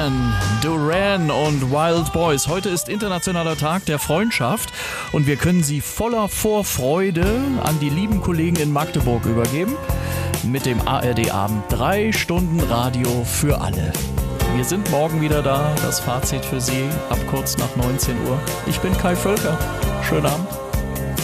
Duran und Wild Boys. Heute ist internationaler Tag der Freundschaft und wir können sie voller Vorfreude an die lieben Kollegen in Magdeburg übergeben. Mit dem ARD-Abend 3 Stunden Radio für alle. Wir sind morgen wieder da. Das Fazit für Sie ab kurz nach 19 Uhr. Ich bin Kai Völker. Schönen Abend.